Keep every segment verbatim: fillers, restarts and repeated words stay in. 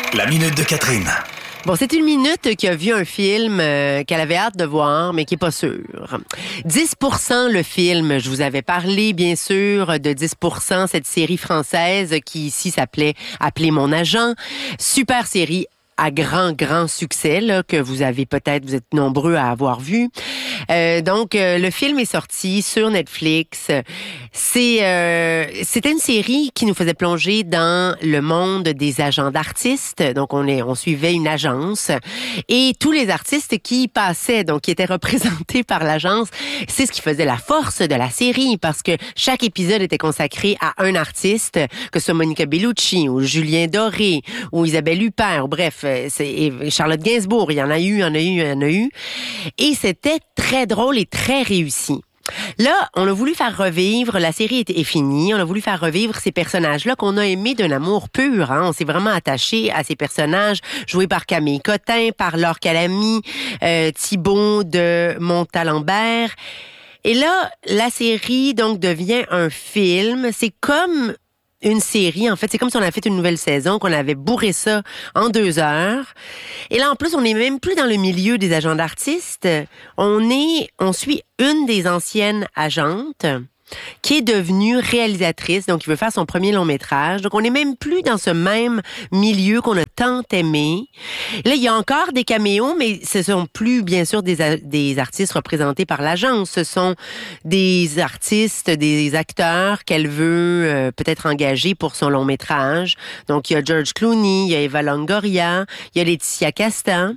La minute de Catherine. Bon, c'est une minute qui a vu un film euh, qu'elle avait hâte de voir, mais qui est pas sûre. dix pour cent le film. Je vous avais parlé, bien sûr, de dix pour cent, cette série française qui ici s'appelait « Appelez mon agent ». Super série à grand, grand succès, là, que vous avez peut-être, vous êtes nombreux à avoir vu. Euh, donc, euh, le film est sorti sur Netflix. C'est, euh, c'était une série qui nous faisait plonger dans le monde des agents d'artistes. Donc, on est, on suivait une agence et tous les artistes qui y passaient, donc qui étaient représentés par l'agence, c'est ce qui faisait la force de la série parce que chaque épisode était consacré à un artiste, que ce soit Monica Bellucci ou Julien Doré ou Isabelle Huppert, ou bref, c'est Charlotte Gainsbourg, il y en a eu, il y en a eu, il y en a eu. Et c'était très drôle et très réussi. Là, on a voulu faire revivre, la série est, est finie, on a voulu faire revivre ces personnages-là qu'on a aimés d'un amour pur. Hein. On s'est vraiment attaché à ces personnages joués par Camille Cotin, par Laure Calamy, euh, Thibaut de Montalembert. Et là, la série donc devient un film. C'est comme une série, en fait. C'est comme si on avait fait une nouvelle saison, qu'on avait bourré ça en deux heures. Et là, en plus, on n'est même plus dans le milieu des agents d'artistes. On est, on suit une des anciennes agentes qui est devenue réalisatrice, donc qui veut faire son premier long métrage. Donc, on n'est même plus dans ce même milieu qu'on a tant aimé. Là, il y a encore des caméos, mais ce sont plus, bien sûr, des, des artistes représentés par l'agence. Ce sont des artistes, des acteurs qu'elle veut euh, peut-être engager pour son long métrage. Donc, il y a George Clooney, il y a Eva Longoria, il y a Laetitia Casta.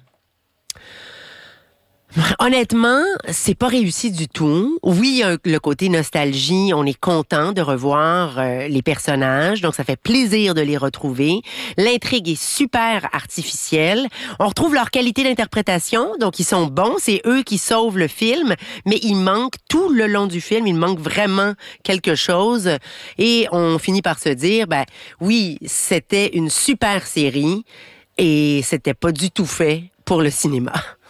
Honnêtement, c'est pas réussi du tout. Oui, il y a le côté nostalgie, on est content de revoir euh, les personnages, donc ça fait plaisir de les retrouver. L'intrigue est super artificielle. On retrouve leur qualité d'interprétation, donc ils sont bons, c'est eux qui sauvent le film, mais il manque tout le long du film, il manque vraiment quelque chose. Et on finit par se dire, ben oui, c'était une super série et c'était pas du tout fait pour le cinéma.